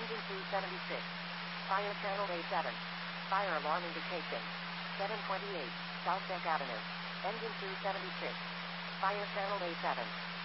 Engine 276. Fire channel A7. Fire alarm indication. 728, South Beck Avenue. Engine 276. Fire channel A7.